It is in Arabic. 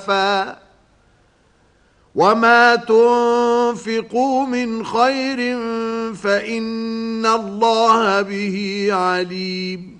ضعفا وما تنفقوا من خير فإن الله به عليم